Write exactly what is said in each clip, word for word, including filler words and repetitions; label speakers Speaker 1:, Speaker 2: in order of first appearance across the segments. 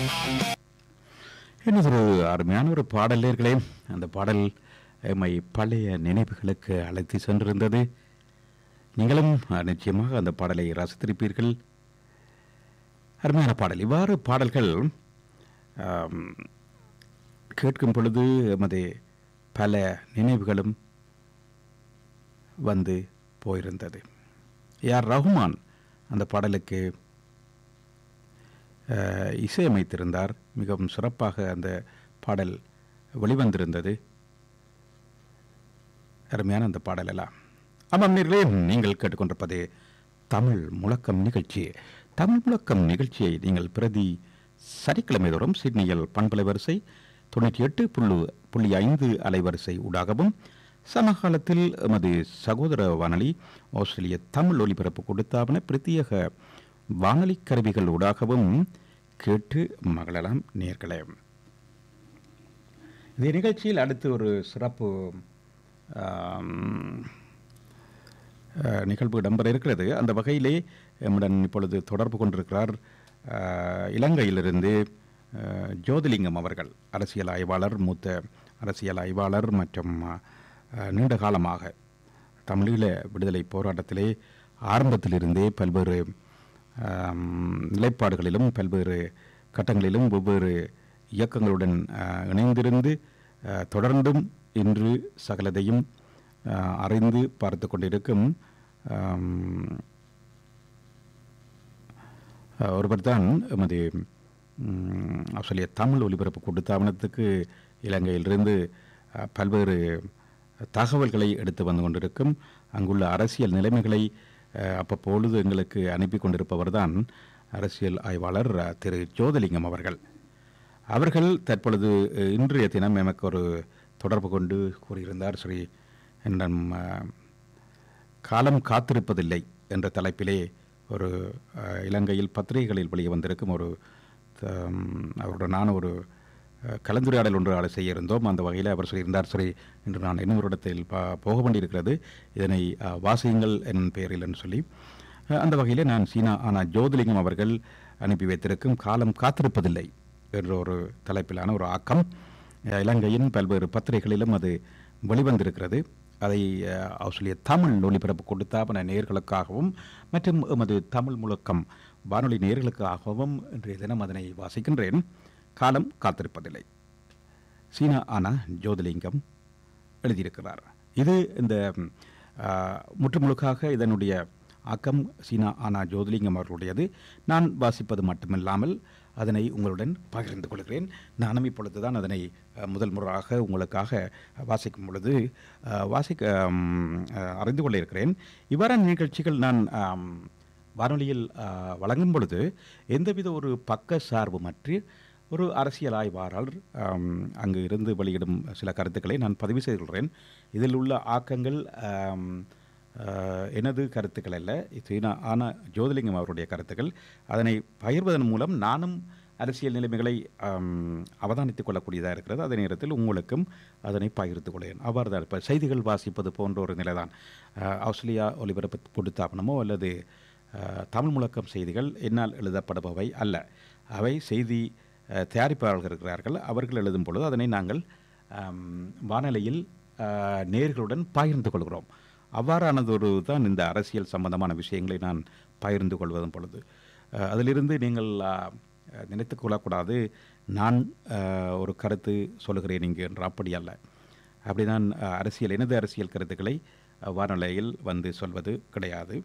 Speaker 1: இன்னொரு அருமையான ஒரு பாடல் நேயர்களே. அந்த பாடல் எம்மை பழைய நினைவுகளுக்கு அழைத்து சென்றிருந்தது. நீங்களும் அஹ், நிச்சயமாக அந்த பாடலை ரசித்திருப்பீர்கள். அருமையான பாடல். இவ்வாறு பாடல்கள் ஆம், கேட்கும் பொழுது எமது பல நினைவுகளும் வந்து போயிருந்தது. யார் ரஹ்மான் அந்த பாடலுக்கு அஹ், இசையமைத்திருந்தார். மிகவும் சிறப்பாக அந்த பாடல் வெளிவந்திருந்தது. அருமையான அந்த பாடல் எல்லாம். ஆமாம் நேர்களே, நீங்கள் கேட்டுக்கொண்டிருப்பது தமிழ் முழக்கம் நிகழ்ச்சி. தமிழ் முழக்கம் நிகழ்ச்சியை நீங்கள் பிரதி சனிக்கிழமை தோறும் சிட்னியில் பண்பலை வரிசை தொண்ணூற்றி எட்டு புள்ளி புள்ளி ஐந்து அலைவரிசை ஊடாகவும், சமகாலத்தில் எமது சகோதர வானொலி ஆஸ்திரேலிய தமிழ் ஒலிபரப்பு கொடுத்தாவன பிரத்யேக வானொலி கருவிகள் ஊடாகவும் கேட்டு மகளலாம் நேர்களே. இந்த நிகழ்ச்சியில் அடுத்து ஒரு சிறப்பு ஆம், அஹ், நிகழ்வு இடம்பெற இருக்கிறது. அந்த வகையிலே நம்முடன் இப்பொழுது தொடர்பு கொண்டிருக்கிறார் அஹ், இலங்கையிலிருந்து அஹ், ஜோதிலிங்கம் அவர்கள். அரசியல் ஆய்வாளர், மூத்த அரசியல் ஆய்வாளர் மற்றும் அஹ், நீண்ட காலமாக தமிழீழ விடுதலை போராட்டத்திலே ஆரம்பத்திலிருந்தே பல்வேறு ஆம், நிலைப்பாடுகளிலும் பல்வேறு கட்டங்களிலும் வெவ்வேறு இயக்கங்களுடன் அஹ், இணைந்திருந்து அஹ், தொடர்ந்தும் இன்று சகலதையும் அஹ், அறிந்து பார்த்து கொண்டிருக்கும் ஆம், அஹ், ஒருவர் தான் எமது ம், ஆஸ்திரேலிய தமிழ் ஒலிபரப்பு கூட்டுத்தாபனத்துக்கு இலங்கையிலிருந்து அஹ், பல்வேறு தகவல்களை எடுத்து வந்து கொண்டிருக்கும், அங்குள்ள அரசியல் நிலைமைகளை அஹ், அப்பப்பொழுது எங்களுக்கு அனுப்பி கொண்டிருப்பவர் தான் அரசியல் ஆய்வாளர் அஹ், திரு ஜோதிலிங்கம் அவர்கள். அவர்கள் தற்பொழுது அஹ், இன்றைய தினம் எமக்கு ஒரு தொடர்பு கொண்டு கூறியிருந்தார். ஸ்ரீ என்னிடம் அஹ், காலம் காத்திருப்பதில்லை என்ற தலைப்பிலே ஒரு அஹ், இலங்கையில் பத்திரிகைகளில் வெளியே வந்திருக்கும் ஒரு தம், அவருடன் நான் ஒரு அஹ், கலந்துரையாடல் ஒன்று ஆளை செய்ய இருந்தோம். அந்த வகையில் அவர் சொல்லியிருந்தார், சரி இன்று நான் இன்னும் ஒரு இடத்தில் பா போக வேண்டியிருக்கிறது, இதனை அஹ், வாசியுங்கள் என் பெயரில் என்று சொல்லி அஹ், அந்த வகையிலே நான் சீனா ஆனால் ஜோதிலிங்கம் அவர்கள் அனுப்பி வைத்திருக்கும் காலம் காத்திருப்பதில்லை என்ற ஒரு தலைப்பிலான ஒரு ஆக்கம் அஹ், இலங்கையின் பல்வேறு பத்திரிகைகளிலும் அது வெளிவந்திருக்கிறது. அதை அஹ், ஆஸ்திரேலிய தமிழ் ஒலிபரப்பு கொடுத்தாபன நேயர்களுக்காகவும் மற்றும் எமது தமிழ் முழக்கம் வானொலி நேயர்களுக்காகவும் இன்றைய தினம் அதனை வாசிக்கின்றேன். காலம் காத்திருப்பதில்லை, சீனா ஆனா ஜோதிலிங்கம் எழுதியிருக்கிறார். இது இந்த அஹ், முற்றுமுழுக்காக இதனுடைய ஆக்கம் சீனா ஆனா ஜோதிலிங்கம் அவர்களுடையது. நான் வாசிப்பது மட்டுமில்லாமல் அதனை உங்களுடன் பகிர்ந்து கொள்கிறேன். நானும் இப்பொழுது தான் அதனை அஹ், முதல் முறையாக உங்களுக்காக வாசிக்கும் பொழுது அஹ், வாசிக்க ம், அஹ், அறிந்து கொள்ள இருக்கிறேன். இவ்வாறான நிகழ்ச்சிகள் நான் ஆம், வானொலியில் அஹ், வழங்கும் பொழுது எந்தவித ஒரு பக்க சார்புமற்றி ஒரு அரசியல் ஆய்வாளர் ஆம், அங்கு இருந்து வெளியிடும் சில கருத்துக்களை நான் பதிவு செய்துள்ளேன். இதில் உள்ள ஆக்கங்கள் ஆம், அஹ், எனது கருத்துக்கள் அல்ல, சீனா ஆனா ஜோதிலிங்கம் அவருடைய கருத்துக்கள். அதனை பகிர்வதன் மூலம் நானும் அரசியல் நிலைமைகளை ஆம், அவதானித்துக் கொள்ளக்கூடியதாக இருக்கிறது. அதே நேரத்தில் உங்களுக்கும் அதனை பகிர்ந்து கொள்கிறேன். அவ்வாறு தான் இப்போ செய்திகள் வாசிப்பது போன்ற ஒரு நிலைதான். அஹ், ஆஸ்திரேலியா ஒலிபரப்பு கொடுத்தாபனமோ அல்லது அஹ், தமிழ் முழக்கம் செய்திகள் என்னால் எழுதப்படுபவை அல்ல. அவை செய்தி அஹ், தயாரிப்பாளர்கள் இருக்கிறார்கள், அவர்கள் எழுதும் பொழுது அதனை நாங்கள் ஆம், வானொலியில் அஹ், நேயர்களுடன் பகிர்ந்து கொள்கிறோம். அவ்வாறானதொரு தான் இந்த அரசியல் சம்பந்தமான விஷயங்களை நான் பகிர்ந்து கொள்வதும் பொழுது அஹ், அதிலிருந்து நீங்கள் அஹ், நினைத்து கொள்ளக்கூடாது நான் அஹ், ஒரு கருத்து சொல்லுகிறேன் இங்கு என்று. அப்படி அல்ல. அப்படி நான் அஹ், அரசியல் எனது அரசியல் கருத்துக்களை அஹ், வானொலியில் வந்து சொல்வது கிடையாது.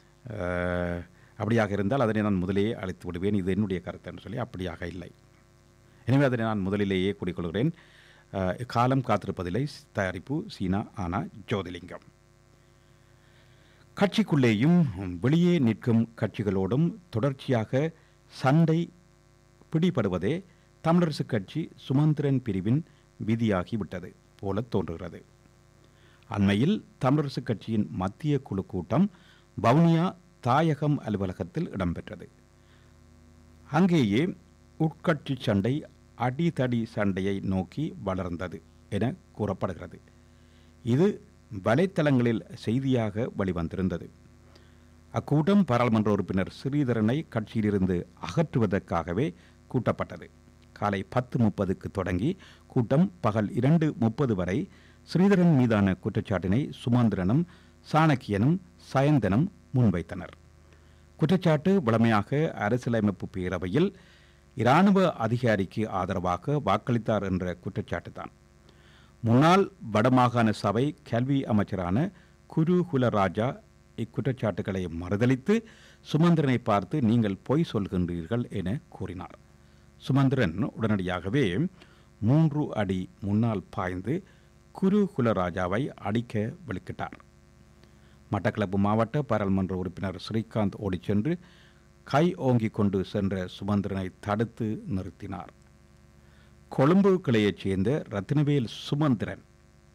Speaker 1: அஹ், அப்படியாக இருந்தால் அதனை நான் முதலேயே அழைத்து விடுவேன், இது என்னுடைய கருத்து என்று சொல்லி. அப்படியாக இல்லை. எனவே அதனை நான் முதலிலேயே கூறிக்கொள்கிறேன். அஹ், காலம் காத்திருப்பதில்லை, தயாரிப்பு சீனா ஆனா ஜோதிலிங்கம். கட்சிக்குள்ளேயும் வெளியே நிற்கும் கட்சிகளோடும் தொடர்ச்சியாக சண்டை பிடிபடுவதே தமிழரசு கட்சி சுமந்திரன் பிரிவின் விதியாகிவிட்டது போல தோன்றுகிறது. அண்மையில் தமிழரசு கட்சியின் மத்திய குழு கூட்டம் வவுனியா தாயகம் அலுவலகத்தில் இடம்பெற்றது. அங்கேயே உட்கட்சி சண்டை அடிதடி சண்டையை நோக்கி வளர்ந்தது என கூறப்படுகிறது. இது வலைத்தளங்களில் செய்தியாக வெளிவந்திருந்தது. அக்கூட்டம் பாராளுமன்ற உறுப்பினர் ஸ்ரீதரனை கட்சியிலிருந்து அகற்றுவதற்காகவே கூட்டப்பட்டது. காலை பத்து முப்பதுக்கு தொடங்கி கூட்டம் பகல் இரண்டு முப்பது வரை ஸ்ரீதரன் மீதான குற்றச்சாட்டினை சுமந்திரனும் சாணக்கியனும் சயந்தனும் முன்வைத்தனர். குற்றச்சாட்டு வழமையாக அரசியலமைப்பு பேரவையில் இராணுவ அதிகாரிக்கு ஆதரவாக வாக்களித்தார் என்ற குற்றச்சாட்டுதான். முன்னாள் வடமாகாண சபை கல்வி அமைச்சரான குரு குலராஜா இக்குற்றச்சாட்டுகளை மறுதளித்து சுமந்திரனை பார்த்து நீங்கள் பொய் சொல்கின்றீர்கள் என கூறினார். சுமந்திரன் உடனடியாகவே மூன்று அடி முன்னால் பாய்ந்து குரு குலராஜாவை அடிக்க வெளிக்கிட்டார். மட்டக்களப்பு மாவட்ட பாராளுமன்ற உறுப்பினர் ஸ்ரீகாந்த் ஓடிச் சென்று கை ஓங்கி கொண்டு சென்ற சுமந்திரனை தடுத்து நிறுத்தினார். கொழும்பு கிளையைச் சேர்ந்த ரத்தினவேல் சுமந்திரன்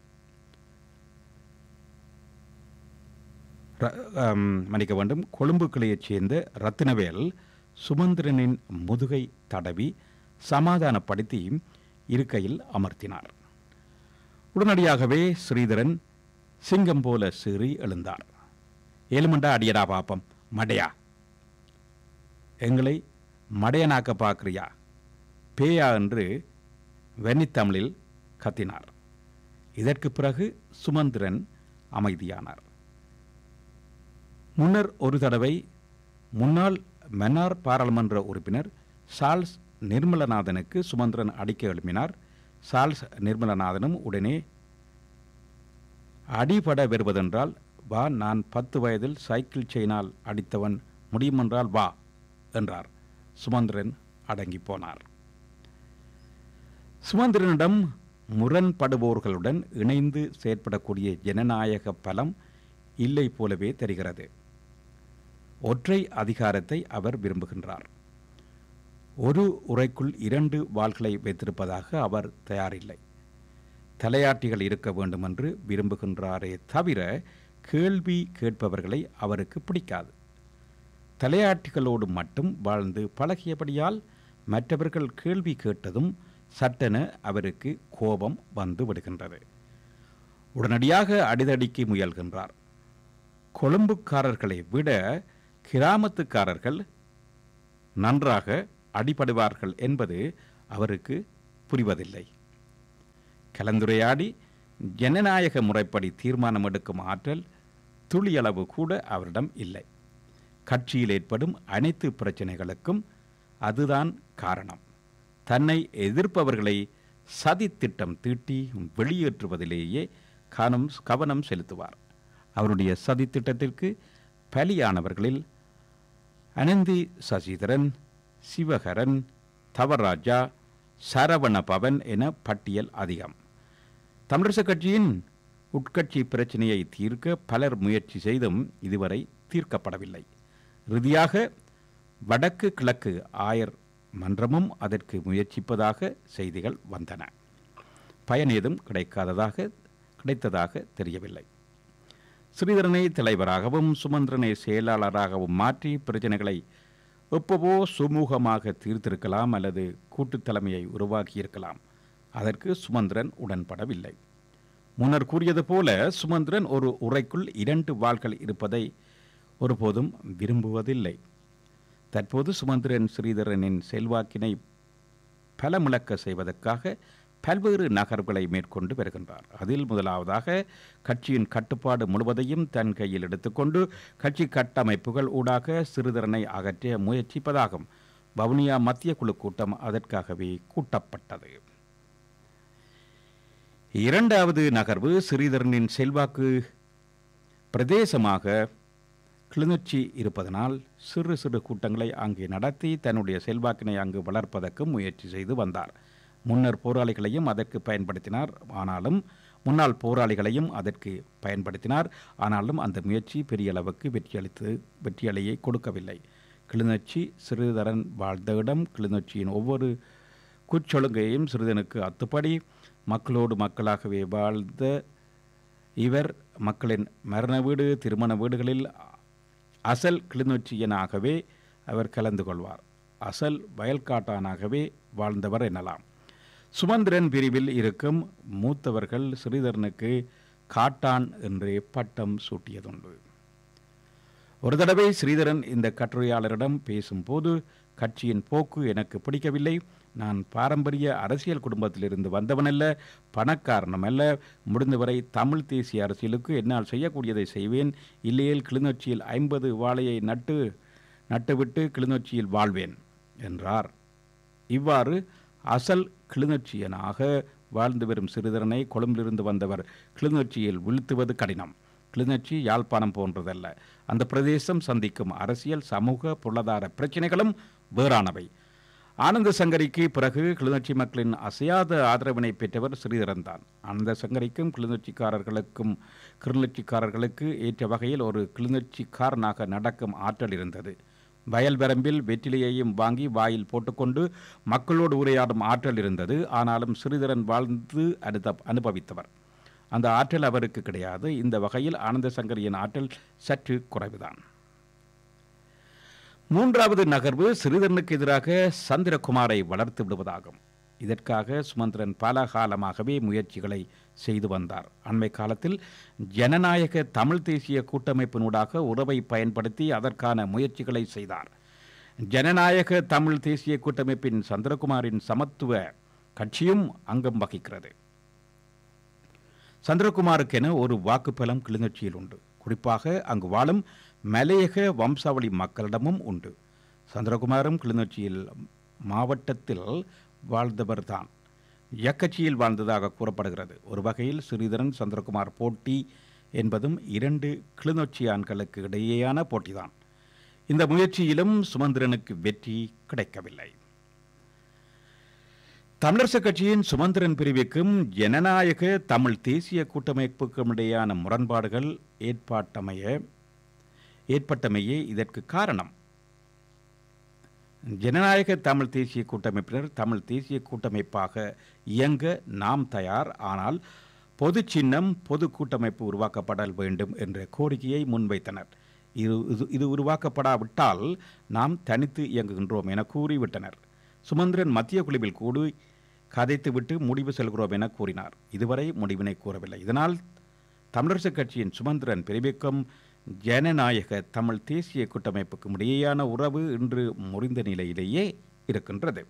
Speaker 1: மன்னிக்க வேண்டும் கொழும்பு கிளையைச் சேர்ந்த ரத்தினவேல் சுமந்திரனின் முதுகை தடவி சமாதானப்படுத்தி இருக்கையில் அமர்த்தினார். உடனடியாகவே ஸ்ரீதரன் சிங்கம் போல சீறி எழுந்தார். ஏழுமண்டா அடியடா பாப்பம் மடையா, எங்களை மடையனாக்க பார்க்கிறியா பேயா என்று வெண்ணித்தமிழில் கத்தினார். இதற்கு பிறகு சுமந்திரன் அமைதியானார். முன்னர் ஒரு தடவை முன்னாள் மன்னார் பாராளுமன்ற உறுப்பினர் சார்ல்ஸ் நிர்மலநாதனுக்கு சுமந்திரன் அடிக்க எழுப்பினார். சார்ல்ஸ் நிர்மலநாதனும் உடனே அடிபட வருவதென்றால் வா, நான் பத்து வயதில் சைக்கிள் செயினால் அடித்தவன், முடியுமென்றால் வா என்றார். சுமந்திரன் அடங்கி போனார். சுமந்திரனிடம் முரண்படுபவர்களுடன் இணைந்து செயற்படக்கூடிய ஜனநாயக பலம் இல்லை போலவே தெரிகிறது. ஒற்றை அதிகாரத்தை அவர் விரும்புகின்றார். ஒரு உரைக்குள் இரண்டு வாள்களை வைத்திருப்பதாக அவர் தயாரில்லை. தலையாட்டிகள் இருக்க வேண்டும் என்று விரும்புகின்றாரே தவிர கேள்வி கேட்பவர்களை அவருக்கு பிடிக்காது. தலையாட்டிகளோடு மட்டும் வாழ்ந்து பழகியபடியால் மற்றவர்கள் கேள்வி கேட்டதும் சட்டென அவருக்கு கோபம் வந்து விடுகின்றது. உடனடியாக அடிதடிக்கு முயல்கின்றார். கொழும்புக்காரர்களை விட கிராமத்துக்காரர்கள் நன்றாக அடிபடுவார்கள் என்பது அவருக்கு புரிவதில்லை. கலந்துரையாடி ஜனநாயக முறைப்படி தீர்மானம் எடுக்கும் ஆற்றல் துளியளவு கூட அவரிடம் இல்லை. கட்சியில் ஏற்படும் அனைத்து பிரச்சனைகளுக்கும் அதுதான் காரணம். தன்னை எதிர்ப்பவர்களை சதித்திட்டம் தீட்டி வெளியேற்றுவதிலேயே கவனம் கவனம் செலுத்துவார். அவருடைய சதித்திட்டத்திற்கு பலியானவர்களில் அனந்தி சசிதரன், சிவகரன், தவராஜா, சரவண பவன் என பட்டியல் அதிகம். தமிழரசு கட்சியின் உட்கட்சி பிரச்சனையை தீர்க்க பலர் முயற்சி செய்தும் இதுவரை தீர்க்கப்படவில்லை. இறுதியாக வடக்கு கிழக்கு ஆயர் மன்றமும் அதற்கு முயற்சிப்பதாக செய்திகள் வந்தன. பயன் ஏதும் கிடைக்காததாக கிடைத்ததாக தெரியவில்லை. ஸ்ரீதரனை தலைவராகவும் சுமந்திரனை செயலாளராகவும் மாற்றி பிரச்சனைகளை எப்பவோ சுமூகமாக தீர்த்திருக்கலாம் அல்லது கூட்டுத் தலைமையை உருவாக்கியிருக்கலாம். அதற்கு சுமந்திரன் உடன்படவில்லை. முன்னர் கூறியது போல சுமந்திரன் ஒரு உரைக்குள் இரண்டு வாள்கள் இருப்பதை ஒருபோதும் விரும்புவதில்லை. தற்போது சுமந்திரன் ஸ்ரீதரனின் செல்வாக்கினை பலமிழக்க செய்வதற்காக பல்வேறு நகர்வுகளை மேற்கொண்டு வருகின்றார். அதில் முதலாவதாக கட்சியின் கட்டுப்பாடு முழுவதையும் தன் கையில் எடுத்துக்கொண்டு கட்சி கட்டமைப்புகள் ஊடாக ஸ்ரீதரனை அகற்ற முயற்சிப்பதாகும். வவுனியா மத்திய குழு கூட்டம் அதற்காகவே கூட்டப்பட்டது. இரண்டாவது நகர்வு ஸ்ரீதரனின் செல்வாக்கு பிரதேசமாக கிளிநொச்சி இருப்பதனால் சிறு சிறு கூட்டங்களை அங்கே நடத்தி தன்னுடைய செல்வாக்கினை அங்கு வளர்ப்பதற்கு முயற்சி செய்து வந்தார். முன்னர் போராளிகளையும் அதற்கு பயன்படுத்தினார். ஆனாலும் முன்னாள் போராளிகளையும் அதற்கு பயன்படுத்தினார். ஆனாலும் அந்த முயற்சி பெரிய அளவுக்கு வெற்றியளித்து வெற்றியலையை கொடுக்கவில்லை. கிளிநொச்சி ஸ்ரீதரன் வாழ்ந்த இடம். கிளிநொச்சியின் ஒவ்வொரு குச்சொழுங்கையும் சிறிதனுக்கு அத்துப்படி மக்களோடு மக்களாகவே வாழ்ந்த இவர் மக்களின் மரண வீடு, திருமண வீடுகளில் அசல் கிளிநொச்சியனாகவே அவர் கலந்து கொள்வார். அசல் வயல்காட்டானாகவே வாழ்ந்தவர் எனலாம். சுமந்திரன் பிரிவில் இருக்கும் மூத்தவர்கள் ஸ்ரீதரனுக்கு காட்டான் என்றே பட்டம் சூட்டியதுண்டு. ஒரு தடவை ஸ்ரீதரன் இந்த கட்டுரையாளரிடம் பேசும்போது கட்சியின் போக்கு எனக்கு பிடிக்கவில்லை. நான் பாரம்பரிய அரசியல் குடும்பத்திலிருந்து வந்தவனல்ல, பணக்காரனும் அல்ல. முடிந்தவரை தமிழ் தேசிய அரசியலுக்கு என்னால் செய்யக்கூடியதை செய்வேன். இல்லையேல் கிளிநொச்சியில் ஐம்பது வாழையை நட்டு நட்டுவிட்டு கிளிநொச்சியில் வாழ்வேன் என்றார். இவ்வாறு அசல் கிளிநொச்சியனாக வாழ்ந்து வரும் சிறிதரனை கொழும்பிலிருந்து வந்தவர் கிளிநொச்சியில் வீழ்த்துவது கடினம். கிளிநொச்சி யாழ்ப்பாணம் போன்றதல்ல. அந்த பிரதேசம் சந்திக்கும் அரசியல், சமூக, பொருளாதார பிரச்சினைகளும் வேறானவை. ஆனந்த சங்கரிக்கு பிறகு கிளிநொச்சி மக்களின் அசையாத ஆதரவினை பெற்றவர் ஸ்ரீதரன் தான். ஆனந்த சங்கரிக்கும் கிளிநொச்சிக்காரர்களுக்கும் கிளிநொச்சிக்காரர்களுக்கு ஏற்ற வகையில் ஒரு கிளிநொச்சிக்காரனாக நடக்கும் ஆற்றல் இருந்தது. வயல் வரம்பில் வெற்றிலையையும் வாங்கி வாயில் போட்டுக்கொண்டு மக்களோடு உரையாடும் ஆற்றல் இருந்தது. ஆனாலும் ஸ்ரீதரன் வாழ்ந்து அனுத அனுபவித்தவர். அந்த ஆற்றல் அவருக்கு கிடையாது. இந்த வகையில் ஆனந்த சங்கரியின் ஆற்றல் சற்று குறைவுதான். மூன்றாவது நகர்வு ஸ்ரீதரனுக்கு எதிராக சந்திரகுமாரை வளர்த்து விடுவதாகும். இதற்காக சுமந்திரன் பல காலமாகவே முயற்சிகளை செய்து வந்தார். அண்மை காலத்தில் ஜனநாயக தமிழ் தேசிய கூட்டமைப்பினூடாக உறவை பயன்படுத்தி அதற்கான முயற்சிகளை செய்தார். ஜனநாயக தமிழ் தேசிய கூட்டமைப்பின் சந்திரகுமாரின் சமத்துவ கட்சியும் அங்கம் வகிக்கிறது. சந்திரகுமாருக்கென ஒரு வாக்குப்பலம் கிளிநொச்சியில் உண்டு. குறிப்பாக அங்கு வாழும் மலையக வம்சாவளி மக்களிடமும் உண்டு. சந்திரகுமாரும் கிளிநொச்சியில் மாவட்டத்தில் வாழ்ந்தவர்தான். இயக்கட்சியில் வாழ்ந்ததாக கூறப்படுகிறது. ஒரு வகையில் ஸ்ரீதரன் சந்திரகுமார் போட்டி என்பதும் இரண்டு கிளிநொச்சியான்களுக்கு இடையேயான போட்டிதான். இந்த முயற்சியிலும் சுமந்திரனுக்கு வெற்றி கிடைக்கவில்லை. தமிழரசுக் கட்சியின் சுமந்திரன் பிரிவுக்கும் ஜனநாயக தமிழ் தேசிய கூட்டமைப்புக்கும் இடையேயான முரண்பாடுகள் ஏற்பட்டமைய ஏற்பட்டமையே இதற்கு காரணம். ஜனநாயக தமிழ் தேசிய கூட்டமைப்பினர் தமிழ் தேசிய கூட்டமைப்பாக இயங்க நாம் தயார், ஆனால் பொது சின்னம் பொது கூட்டமைப்பு உருவாக்கப்படல் வேண்டும் என்ற கோரிக்கையை முன்வைத்தனர். இது இது உருவாக்கப்படாவிட்டால் நாம் தனித்து இயங்குகின்றோம் என கூறிவிட்டனர். சுமந்திரன் மத்திய குழுவில் கூடி கதைத்துவிட்டு முடிவு செல்கிறோம் என கூறினார். இதுவரை முடிவினை கூறவில்லை. இதனால் தமிழரசுக் கட்சியின் சுமந்திரன் பிரிவுக்கும் ஜனநாயக தமிழ் தேசிய கூட்டமைப்புக்கும் இடையேயான உறவு இன்று முறிந்த நிலையிலேயே இருக்கின்றது.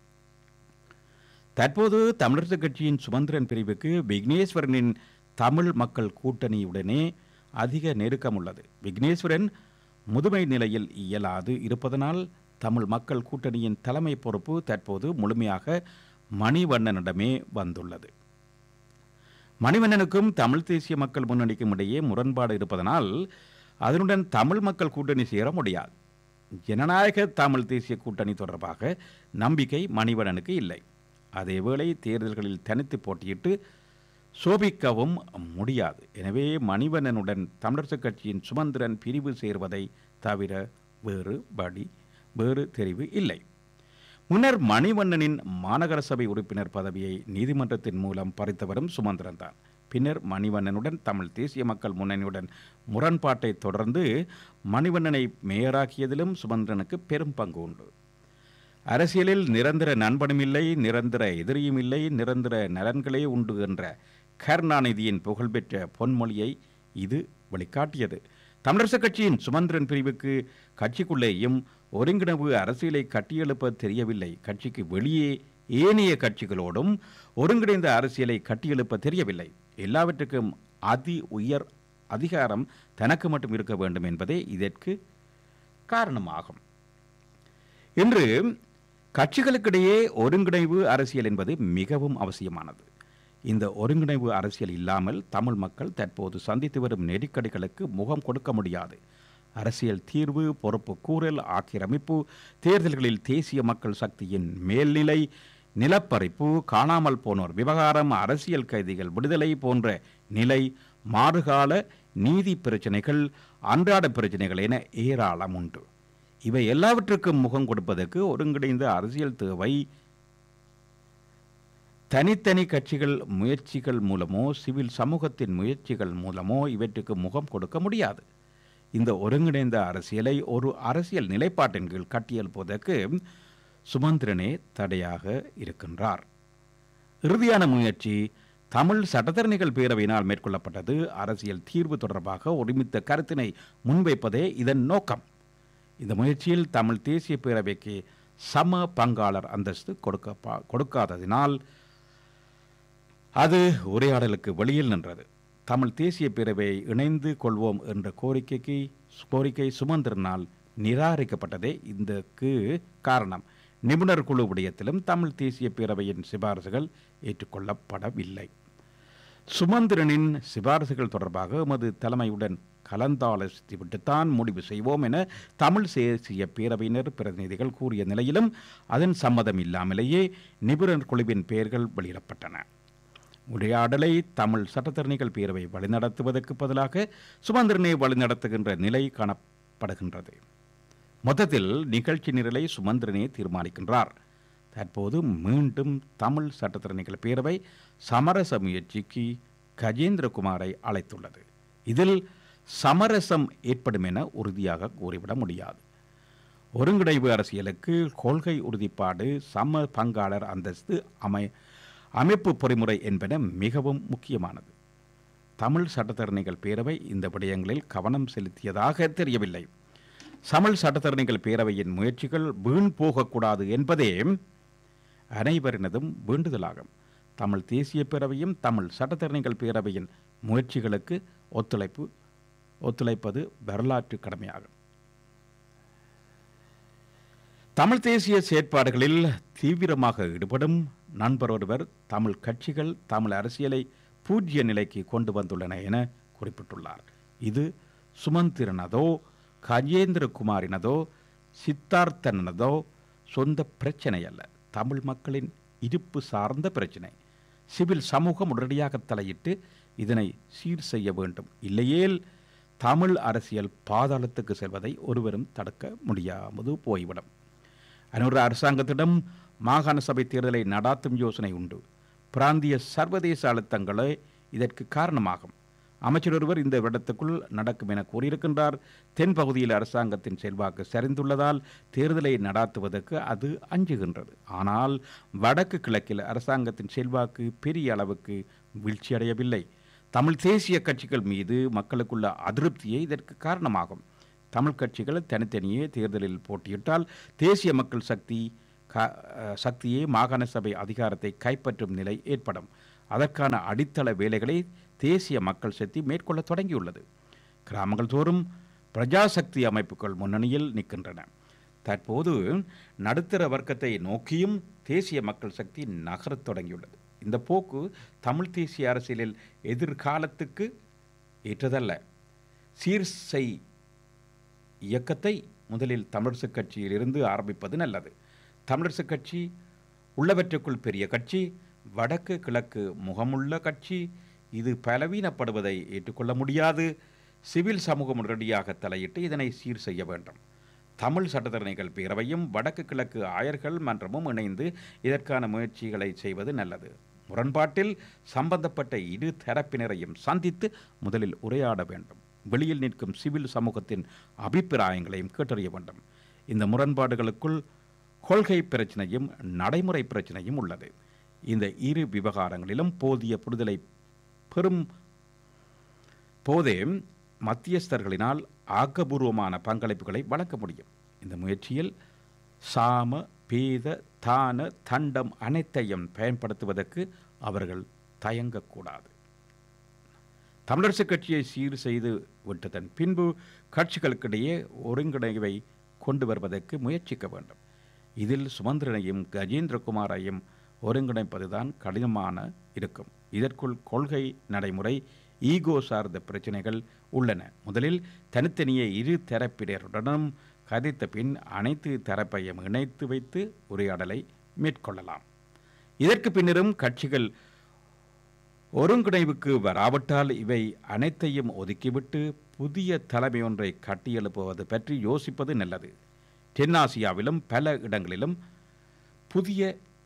Speaker 1: தற்போது தமிழரசுக் கட்சியின் சுமந்திரன் பிரிவுக்கு விக்னேஸ்வரனின் தமிழ் மக்கள் கூட்டணியுடனே அதிக நெருக்கம் உள்ளது. விக்னேஸ்வரன் முதுமை நிலையில் இயலாது இருப்பதனால் தமிழ் மக்கள் கூட்டணியின் தலைமை பொறுப்பு தற்போது முழுமையாக மணிவண்ணனிடமே வந்துள்ளது. மணிவண்ணனுக்கும் தமிழ் தேசிய மக்கள் முன்னணிக்கும் இடையே முரண்பாடு இருப்பதனால் அதனுடன் தமிழ் மக்கள் கூட்டணி சேர முடியாது. ஜனநாயக தமிழ் தேசிய கூட்டணி தொடர்பாக நம்பிக்கை மணிவண்ணனுக்கு இல்லை. அதேவேளை தேர்தல்களில் தனித்து போட்டியிட்டு சோபிக்கவும் முடியாது. எனவே மணிவண்ணனுடன் தமிழரசுக் கட்சியின் சுமந்திரன் பிரிவு சேர்வதை தவிர வேறு வழி வேறு தெரிவு இல்லை. முன்னர் மணிவண்ணனின் மாநகர சபை உறுப்பினர் பதவியை நீதிமன்றத்தின் மூலம் பறித்தவரும் சுமந்திரன் தான். பின்னர் மணிவண்ணனுடன் தமிழ் தேசிய மக்கள் முன்னணியுடன் முரண்பாட்டை தொடர்ந்து மணிவண்ணனை மேயராக்கியதிலும் சுமந்திரனுக்கு பெரும் பங்கு உண்டு. அரசியலில் நிரந்தர நண்பனும் இல்லை, நிரந்தர எதிரியும் இல்லை, நிரந்தர நலன்களே உண்டு என்ற கருணாநிதியின் புகழ்பெற்ற பொன்மொழியை இது வெளிக்காட்டியது. தமிழரசுக் கட்சியின் சுமந்திரன் பிரிவுக்கு கட்சிக்குள்ளேயும் ஒருங்கிணைவு அரசியலை கட்டியெழுப்ப தெரியவில்லை. கட்சிக்கு வெளியே ஏனைய கட்சிகளோடும் ஒருங்கிணைந்த அரசியலை கட்டியெழுப்ப தெரியவில்லை. எல்லாவற்றுக்கும் அதி உயர் அதிகாரம் தனக்கு மட்டும் இருக்க வேண்டும் என்பதே இதற்கு காரணமாகும். இன்று கட்சிகளுக்கிடையே ஒருங்கிணைவு அரசியல் என்பது மிகவும் அவசியமானது. இந்த ஒருங்கிணைவு அரசியல் இல்லாமல் தமிழ் மக்கள் தற்போது சந்தித்து வரும் நெருக்கடிகளுக்கு முகம் கொடுக்க முடியாது. அரசியல் தீர்வு, பொறுப்பு கூறல், ஆக்கிரமிப்பு, தேர்தல்களில் தேசிய மக்கள் சக்தியின் மேல்நிலை, நிலப்பறிப்பு, காணாமல் போனோர் விவகாரம், அரசியல் கைதிகள் விடுதலை போன்ற நிலை, மாறுகால நீதி பிரச்சனைகள், அன்றாட பிரச்சனைகள் என ஏராளம் உண்டு. இவை எல்லாவற்றுக்கும் முகம் கொடுப்பதற்கு ஒருங்கிணைந்த அரசியல் தேவை. தனித்தனி கட்சிகள் முயற்சிகள் மூலமோ சிவில் சமூகத்தின் முயற்சிகள் மூலமோ இவற்றுக்கு முகம் கொடுக்க முடியாது. இந்த ஒருங்கிணைந்த அரசியலை ஒரு அரசியல் நிலைப்பாட்டின் கீழ் கட்டியெழுப்பதற்கு சுமந்திரனே தடையாக இருக்கின்றார். இறுதியான முயற்சி தமிழ் சட்டத்தரணிகள் பேரவையினால் மேற்கொள்ளப்பட்டது. அரசியல் தீர்வு தொடர்பாக ஒருமித்த கருத்தினை முன்வைப்பதே இதன் நோக்கம். இந்த முயற்சியில் தமிழ் தேசிய பேரவைக்கு சம பங்காளர் அந்தஸ்து கொடுக்க கொடுக்காததினால் அது உரையாடலுக்கு வெளியில் நின்றது. தமிழ் தேசிய பேரவையை இணைந்து கொள்வோம் என்ற கோரிக்கைக்கு கோரிக்கை சுமந்திரனால் நிராகரிக்கப்பட்டதே இதற்கு காரணம். நிபுணர் குழு விடயத்திலும் தமிழ் தேசிய பேரவையின் சிபாரசுகள் ஏற்றுக்கொள்ளப்படவில்லை. சுமந்திரனின் சிபாரசுகள் தொடர்பாக எமது தலைமையுடன் கலந்தாலோசித்துவிட்டுத்தான் முடிவு செய்வோம் என தமிழ் தேசிய பேரவையினர் பிரதிநிதிகள் கூறிய நிலையிலும் அதன் சம்மதம் இல்லாமலேயே நிபுணர் குழுவின் பெயர்கள் வெளியிடப்பட்டன. உரையாடலை தமிழ் சட்டத்தரணிகள் பேரவை வழிநடத்துவதற்கு பதிலாக சுமந்திரனை வழிநடத்துகின்ற நிலை காணப்படுகின்றது. மொத்தத்தில் நிகழ்ச்சி நிரலை சுமந்திரனே தீர்மானிக்கின்றார். தற்போது மீண்டும் தமிழ் சட்டத்தரணிகள் பேரவை சமரச முயற்சிக்கு கஜேந்திரகுமாரை அழைத்துள்ளது. இதில் சமரசம் ஏற்படும் என உறுதியாக கூறிவிட முடியாது. ஒருங்கிணைவு அரசியலுக்கு கொள்கை உறுதிப்பாடு, சம பங்காளர் அந்தஸ்து, அமை அமைப்பு பொறிமுறை என்பன மிகவும் முக்கியமானது. தமிழ் சட்டத்தரணிகள் பேரவை இந்த விடயங்களில் கவனம் செலுத்தியதாக தெரியவில்லை. தமிழ் சட்டத்தரணிகள் பேரவையின் முயற்சிகள் வீண் போகக்கூடாது என்பதே அனைவரினதும் வேண்டுதலாகும். தமிழ் தேசிய பேரவையும் தமிழ் சட்டத்தரணிகள் பேரவையின் முயற்சிகளுக்கு ஒத்துழைப்பு ஒத்துழைப்பது வரலாற்று கடமையாகும். தமிழ் தேசிய செயற்பாடுகளில் தீவிரமாக ஈடுபடும் நண்பர் ஒருவர் தமிழ் கட்சிகள் தமிழ் அரசியலை பூஜ்ய நிலைக்கு கொண்டு வந்துள்ளன என குறிப்பிட்டுள்ளார். இது சுமந்திரனதோ கஜேந்திரகுமாரினதோ சித்தார்த்தனதோ சொந்த பிரச்சனை அல்ல, தமிழ் மக்களின் இருப்பு சார்ந்த பிரச்சனை. சிவில் சமூகம் உடனடியாக தலையிட்டு இதனை சீர் செய்ய வேண்டும். இல்லையேல் தமிழ் அரசியல் பாதாளத்துக்கு செல்வதை ஒருவரும் தடுக்க முடியாமது போய்விடும். அனுர அரசாங்கத்திடம் மாகாண சபை தேர்தலை நடாத்தும் யோசனை உண்டு. பிராந்திய சர்வதேச அழுத்தங்களே இதற்கு காரணமாகும். அமைச்சர் ஒருவர் இந்த விடத்துக்குள் நடக்கும் என கூறியிருக்கின்றார். தென் பகுதியில் அரசாங்கத்தின் செல்வாக்கு சரிந்துள்ளதால் தேர்தலை நடாத்துவதற்கு அது அஞ்சுகின்றது. ஆனால் வடக்கு கிழக்கில் அரசாங்கத்தின் செல்வாக்கு பெரிய அளவுக்கு வீழ்ச்சியடையவில்லை. தமிழ் தேசிய கட்சிகள் மீது மக்களுக்குள்ள அதிருப்தியே இதற்கு காரணமாகும். தமிழ் கட்சிகள் தனித்தனியே தேர்தலில் போட்டியிட்டால் தேசிய மக்கள் சக்தி சக்தியே மாகாண சபை அதிகாரத்தை கைப்பற்றும் நிலை ஏற்படும். அதற்கான அடித்தள வேலைகளை தேசிய மக்கள் சக்தி மேற்கொள்ள தொடங்கியுள்ளது. கிராமங்கள் தோறும் பிரஜாசக்தி அமைப்புகள் முன்னணியில் நிற்கின்றன. தற்போது நடுத்தர வர்க்கத்தை நோக்கியும் தேசிய மக்கள் சக்தி நகரத் தொடங்கியுள்ளது. இந்த போக்கு தமிழ் தேசிய அரசியலில் எதிர்காலத்துக்கு ஏற்றதல்ல. சீர்செய் இயக்கத்தை முதலில் தமிழரசு கட்சியில் இருந்து ஆரம்பிப்பது நல்லது. தமிழரசு கட்சி உள்ளவற்றுக்குள் பெரிய கட்சி, வடக்கு கிழக்கு முகமுள்ள கட்சி. இது பலவீனப்படுவதை ஏற்றுக்கொள்ள முடியாது. சிவில் சமூகம் உடனடியாக தலையிட்டு இதனை சீர் செய்ய வேண்டும். தமிழ் சட்டத்தரணிகள் பேரவையும் வடக்கு கிழக்கு ஆயர்கள் மன்றமும் இணைந்து இதற்கான முயற்சிகளை செய்வது நல்லது. முரண்பாட்டில் சம்பந்தப்பட்ட இரு தரப்பினரையும் சந்தித்து முதலில் உரையாட வேண்டும். வெளியில் நிற்கும் சிவில் சமூகத்தின் அபிப்பிராயங்களையும் கேட்டறிய வேண்டும். இந்த முரண்பாடுகளுக்குள் கொள்கை பிரச்சனையும் நடைமுறை பிரச்சனையும் உள்ளது. இந்த இரு விவகாரங்களிலும் போதிய புரிதலை பெறும் போதே மத்தியஸ்தர்களினால் ஆக்கபூர்வமான பங்களிப்புகளை வழங்க முடியும். இந்த முயற்சியில் சாம பேத தான தண்டம் அனைத்தையும் பயன்படுத்துவதற்கு அவர்கள் தயங்கக்கூடாது. தமிழரசு கட்சியை சீர் செய்து விட்டதன் பின்பு கட்சிகளுக்கிடையே ஒருங்கிணைவை கொண்டு வருவதற்கு முயற்சிக்க வேண்டும். இதில் சுமந்திரனையும் கஜேந்திரகுமாரையும் ஒருங்கிணைப்பதுதான் கடினமான இருக்கும். இதற்குள் கொள்கை நடைமுறை ஈகோ சார்ந்த பிரச்சனைகள் உள்ளன. முதலில் தனித்தனியே இரு தரப்பினருடனும் கதைத்த பின் அனைத்து தரப்பையும் இணைத்து வைத்து உரையாடலை மேற்கொள்ளலாம். இதற்கு பின்னரும் கட்சிகள் ஒருங்கிணைவுக்கு வராவிட்டால் இவை அனைத்தையும் ஒதுக்கிவிட்டு புதிய தலைமை ஒன்றை கட்டியெழுப்புவது பற்றி யோசிப்பது நல்லது. தென்னாசியாவிலும் பல இடங்களிலும் புதிய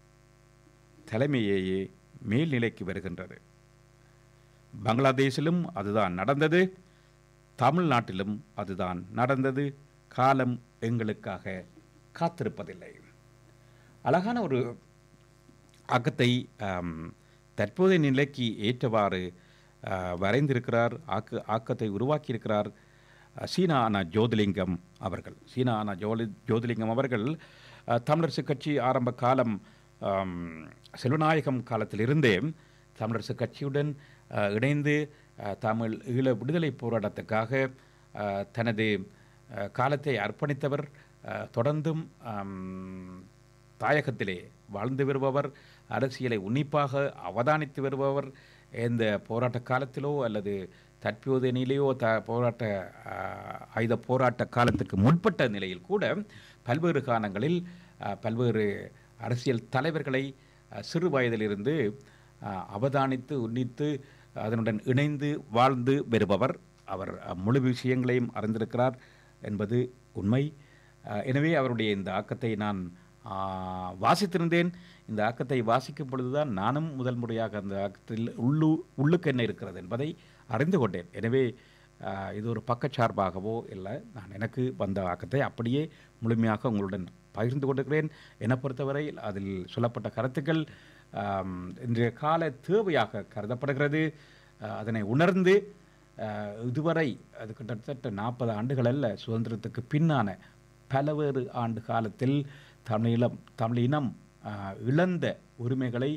Speaker 1: தலைமையையே மேல்நிலைக்கு வருகின்றது. பங்களாதேஷிலும் அதுதான் நடந்தது, தமிழ்நாட்டிலும் அதுதான் நடந்தது. காலம் எங்களுக்காக காத்திருப்பதில்லை. அழகான ஒரு ஆக்கத்தை தற்போதைய நிலைக்கு ஏற்றவாறு வரைந்திருக்கிறார், ஆக்க ஆக்கத்தை உருவாக்கியிருக்கிறார் சீனா அண்ணா ஜோதிலிங்கம் அவர்கள். சீனா அண்ணா ஜோதி ஜோதிலிங்கம் அவர்கள் அஹ், தமிழரசு கட்சி ஆரம்ப காலம் ஆம், செல்வநாயகம் காலத்திலிருந்தே தமிழரசு கட்சியுடன் அஹ், இணைந்து அஹ், தமிழ் ஈழ விடுதலை போராட்டத்துக்காக அஹ், தனது அஹ், காலத்தை அர்ப்பணித்தவர். அஹ், தொடர்ந்தும் ஆம், தாயகத்திலே வாழ்ந்து வருபவர், அரசியலை உன்னிப்பாக அவதானித்து வருபவர். இந்த போராட்ட காலத்திலோ அல்லது தற்போதைய நிலையோ த போராட்ட அஹ், ஆயுத போராட்ட காலத்துக்கு முற்பட்ட நிலையில் கூட பல்வேறு காலங்களில் அஹ், பல்வேறு அரசியல் தலைவர்களை அஹ், சிறு வயதிலிருந்து அஹ், அவதானித்து உன்னித்து அதனுடன் இணைந்து வாழ்ந்து வருபவர். அவர் அஹ், முழு விஷயங்களையும் அறிந்திருக்கிறார் என்பது உண்மை. அஹ், எனவே அவருடைய இந்த ஆக்கத்தை நான் ஆஹ், வாசித்திருந்தேன். இந்த ஆக்கத்தை வாசிக்கும் பொழுதுதான் நானும் முதல் முறையாக அந்த ஆக்கத்தில் உள்ளு உள்ளுக்கு என்ன இருக்கிறது என்பதை அறிந்து கொண்டேன். எனவே ஆஹ், இது ஒரு பக்கச்சார்பாகவோ இல்லை, நான் எனக்கு வந்த ஆக்கத்தை அப்படியே முழுமையாக உங்களுடன் பகிர்ந்து கொண்டிருக்கிறேன். என்னை பொறுத்தவரை அதில் சொல்லப்பட்ட கருத்துக்கள் ஆம், இன்றைய கால தேவையாக கருதப்படுகிறது. ஆஹ், அதனை உணர்ந்து ஆஹ், இதுவரை அது கிட்டத்தட்ட நாற்பது ஆண்டுகள் அல்ல, சுதந்திரத்துக்கு பின்னான பலவேறு ஆண்டு காலத்தில் தமிழீழம் தமிழினம் ஆஹ், இழந்த உரிமைகளை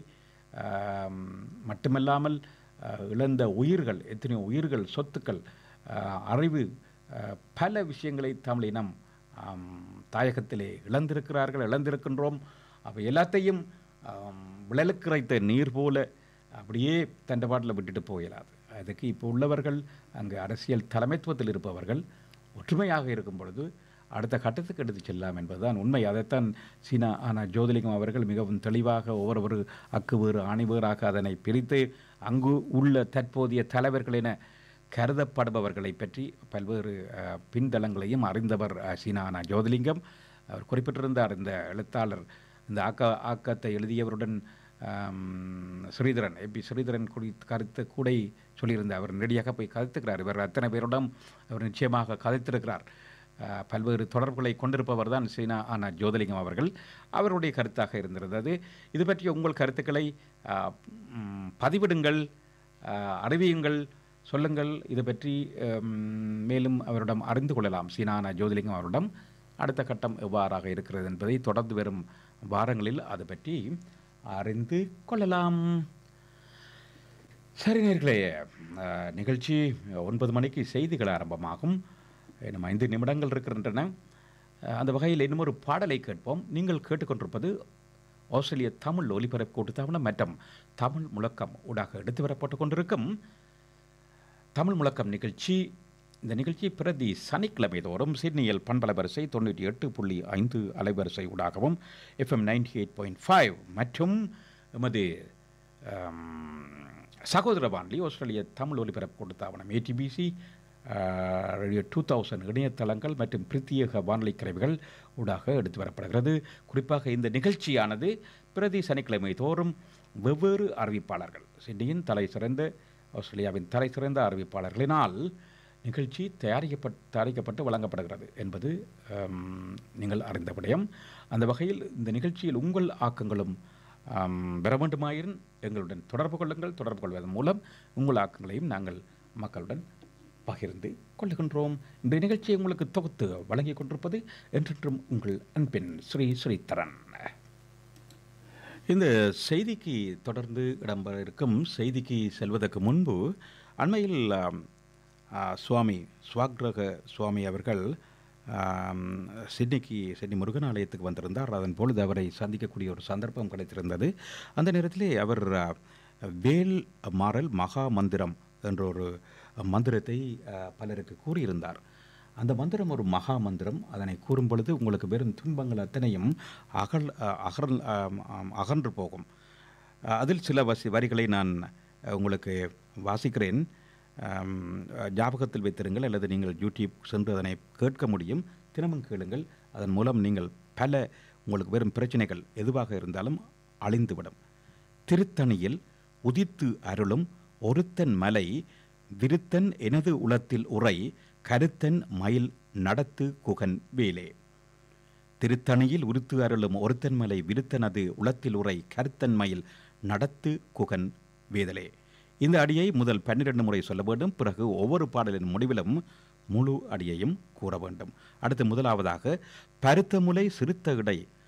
Speaker 1: ஆம், மட்டுமல்லாமல் ஆஹ், இழந்த உயிர்கள், எத்தனையோ உயிர்கள், சொத்துக்கள், ஆஹ், அறிவு, ஆஹ், பல விஷயங்களை தமிழினம் ஆம், தாயகத்திலே இழந்திருக்கிறார்கள், இழந்திருக்கின்றோம். அவை எல்லாத்தையும் ஆம், விழலுக்கு இறைத்த நீர் போல அப்படியே தண்டபாட்டில் விட்டுட்டு போயிடாது. அதுக்கு இப்போ உள்ளவர்கள், அங்கு அரசியல் தலைமைத்துவத்தில் இருப்பவர்கள் ஒற்றுமையாக இருக்கும் பொழுது அடுத்த கட்டத்துக்கு எடுத்து செல்லலாம் என்பதுதான் உண்மை. அதைத்தான் சீனா ஆனால் ஜோதிலிங்கம் அவர்கள் மிகவும் தெளிவாக ஒவ்வொரு அக்கு வேறு ஆணி வேறாக அதனை பிரித்து அங்கு உள்ள தற்போதைய தலைவர்கள் என கருதப்படுபவர்களை பற்றி பல்வேறு அஹ், பின்தளங்களையும் அறிந்தவர் அஹ், சீனா ஆனால் ஜோதிலிங்கம். அவர் குறிப்பிட்டிருந்தார், இந்த எழுத்தாளர் இந்த ஆக்க ஆக்கத்தை எழுதியவருடன் ஆம், ஸ்ரீதரன் எபி ஸ்ரீதரன் குறி கருத்து கூட சொல்லியிருந்தார். அவர் நேரடியாக போய் கதைத்துக்கிறார். இவர் அத்தனை பேரிடம் அவர் நிச்சயமாக கதைத்திருக்கிறார். அஹ், பல்வேறு தொடர்புகளை கொண்டிருப்பவர் தான் சீனா ஆனால் ஜோதிலிங்கம் அவர்கள். அவருடைய கருத்தாக இருந்திருந்தது. இது பற்றிய உங்கள் கருத்துக்களை அஹ், ம், பதிவிடுங்கள், அஹ், அறிவியுங்கள், சொல்லுங்கள். இது பற்றி அம், மேலும் அவரிடம் அறிந்து கொள்ளலாம். சீனா ஆனால் ஜோதிலிங்கம் அவரிடம் அடுத்த கட்டம் எவ்வாறாக இருக்கிறது என்பதை தொடர்ந்து வரும் வாரங்களில் அது பற்றி அறிந்து கொள்ளலாம். சரி நேர்களே, அஹ், நிகழ்ச்சி ஒன்பது மணிக்கு செய்திகள் ஆரம்பமாகும். இன்னும் ஐந்து நிமிடங்கள் இருக்கின்றன. அஹ், அந்த வகையில் இன்னும் ஒரு பாடலை கேட்போம். நீங்கள் கேட்டுக்கொண்டிருப்பது ஆஸ்திரேலிய தமிழ் ஒலிபரப்பு கூட்டுத்தாபனம் மற்றும் தமிழ் முழக்கம் ஊடாக எடுத்து வரப்பட்டு கொண்டிருக்கும் தமிழ் முழக்கம் நிகழ்ச்சி. இந்த நிகழ்ச்சி பிரதி சனிக்கிழமை தோறும் சிட்னியில் பண்பல வரிசை தொண்ணூற்றி எட்டு புள்ளி ஐந்து அலைவரிசை ஊடாகவும் FM ninety eight point five மற்றும் எமது சகோதர வானொலி ஆஸ்திரேலிய தமிழ் ஒலிபரப்பு கூட்டுத்தாபனம் ஏடிபிசி ரேடியோ டூ தௌசண்ட் இணையதளங்கள் மற்றும் பிரத்யேக வானொலி கருவிகள் ஊடாக எடுத்து வரப்படுகிறது. குறிப்பாக இந்த நிகழ்ச்சியானது பிரதி சனிக்கிழமை தோறும் வெவ்வேறு அறிவிப்பாளர்கள், சிட்னியின் தலை சிறந்த ஆஸ்திரேலியாவின் தலை சிறந்த அறிவிப்பாளர்களினால் நிகழ்ச்சி தயாரிக்கப்பட்டு தயாரிக்கப்பட்டு வழங்கப்படுகிறது என்பது ஆம், நீங்கள் அறிந்த விடயம். அந்த வகையில் இந்த நிகழ்ச்சியில் உங்கள் ஆக்கங்களும் ஆம், பெற வேண்டுமாயின் எங்களுடன் தொடர்பு கொள்ளுங்கள். தொடர்பு கொள்வதன் மூலம் உங்கள் ஆக்கங்களையும் நாங்கள் மக்களுடன் பகிர்ந்து கொள்ளுகின்றோம். இந்த நிகழ்ச்சியை உங்களுக்கு தொகுத்து வழங்கிக் கொண்டிருப்பது என்றென்றும் உங்கள் அன்பின் ஸ்ரீ ஸ்ரீதரன். இந்த செய்திக்கு தொடர்ந்து இடம்பெற இருக்கும் செய்திக்கு செல்வதற்கு முன்பு அண்மையில் ஆம், ஆ, சுவாமி ஸ்வாக்ரக சுவாமி அவர்கள் ஆம், சிட்னிக்கு சிட்னி முருகன் ஆலயத்துக்கு வந்திருந்தார். அதன் பொழுது அவரை சந்திக்கக்கூடிய ஒரு சந்தர்ப்பம் கிடைத்திருந்தது. அந்த நேரத்திலே அவர் ஆ, வேல் மாறல் மகா மந்திரம் என்ற ஒரு மந்திரத்தை ஆ, பலருக்கு கூறியிருந்தார். அந்த மந்திரம் ஒரு மகா மந்திரம். அதனை கூறும் பொழுது உங்களுக்கு வெறும் துன்பங்கள் அத்தனையும் அகல் அகல் அகன்று போகும். அதில் சில வசி வரிகளை நான் உங்களுக்கு வாசிக்கிறேன். ஆம், ஞாபகத்தில் வைத்திருங்கள், அல்லது நீங்கள் யூடியூப் சென்று அதனை கேட்க முடியும். தினமும் கேளுங்கள். அதன் மூலம் நீங்கள் பல உங்களுக்கு வெறும் பிரச்சனைகள் எதுவாக இருந்தாலும் அழிந்துவிடும். திருத்தணியில் உதித்து அருளும் ஒருத்தன் மலை விருத்தன் எனது உளத்தில் உரை கருத்தன் மயில் நடத்து குகன் வேலே. திருத்தணியில் உருத்து அருளும் ஒருத்தன் மலை விருத்தனது உளத்தில் உரை கருத்தன் மயில் நடத்து குகன் வேதலே. இந்த அடியை முதல் பன்னிரண்டு முறை சொல்ல வேண்டும். பிறகு ஒவ்வொரு பாடலின் முடிவிலும் முழு அடியையும் கூற வேண்டும். அடுத்து முதலாவதாக பருத்த முலை சிறுத்த இடை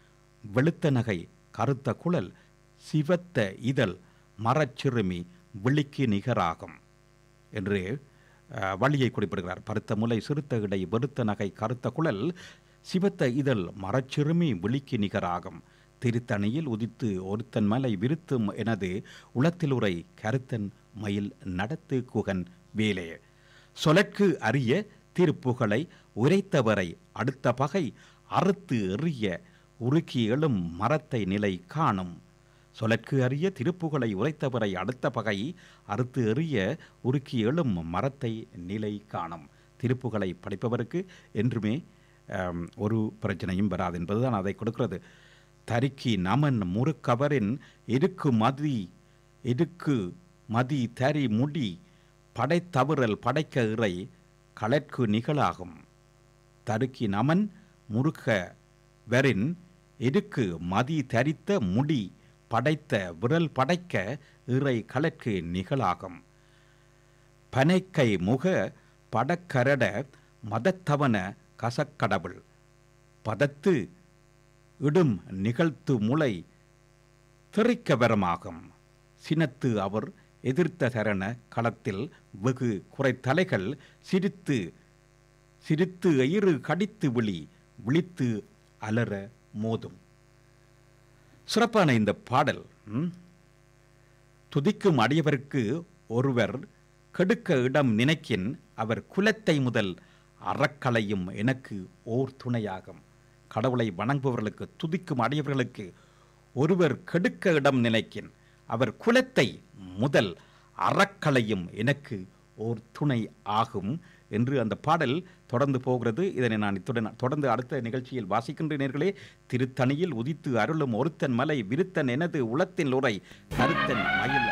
Speaker 1: வெளுத்த நகை கருத்த குழல் சிவத்த இதழ் மரச்சிறுமி விழிக்கு நிகராகும் என்று அஹ், வழியை குறிப்பிடுகிறார். பருத்த முலை சிறுத்த இடை வெறுத்த நகை கருத்த குழல் சிவத்த இதழ் மரச்சிறுமி விழிக்கு நிகராகும். திருத்தணியில் உதித்து ஒருத்தன் மலை விருத்தும் எனது உளத்தில் உரை கருத்தன் மயில் நடத்து குகன் வேலே. சொலற்கு அரிய திருப்புகளை உரைத்தவரை அடுத்த பகை அறுத்து எறிய உருக்கி எழும் மரத்தை நிலை காணும். சொலற்கு அரிய திருப்புகளை உரைத்தவரை அடுத்த பகை அறுத்து எறிய உருக்கி எழும் மரத்தை நிலை காணும். திருப்புகளை படிப்பவருக்கு என்றுமே ஆம், ஒரு பிரச்சனையும் வராது என்பதுதான் அதை கொடுக்கிறது. தரிக்கி நமன் முறுக்கவரின் இருக்கு மதி இருக்கு மதி தரி முடி படைத்தவறல் படைக்க இறை களற்கு நிகழாகும். தருக்கி நமன் முறுக்க வரின் இருக்கு மதி தரித்த முடி படைத்த விரல் படைக்க இறை களற்கு நிகழாகும். பனைக்கை முக படக்கரட மதத்தவன கசக்கடவுள் பதத்து இடும் நிகழ்த்து முளை திரிக்க வரமாகும். சினத்து அவர் எதிர்த்த தரண களத்தில் வெகு குறைத்தலைகள் சிரித்து சிரித்து எயிறு கடித்து விழி விழித்து அலற மோதும். சிறப்பான இந்த பாடல் ம், துதிக்கும் அடியவருக்கு ஒருவர் கெடுக்க இடம் நினைக்கின் அவர் குலத்தை முதல் அறக்கலையும் எனக்கு ஓர் துணையாகும். கடவுளை வணங்குபவர்களுக்கு துதிக்கும் அடியவர்களுக்கு ஒருவர் கெடுக்க இடம் நினைக்கின் அவர் குலத்தை முதல் அறக்கலையும் எனக்கு ஓர் துணை ஆகும் என்று அந்த பாடல் தொடர்ந்து போகிறது. இதனை நான் இத்துடன் தொடர்ந்து அடுத்த நிகழ்ச்சியில் வாசிக்கின்ற நேர்களே. திருத்தணியில் உதித்து அருளும் ஒருத்தன் மலை விருத்தன் எனது உளத்தின் உரை கருத்தன் மயில்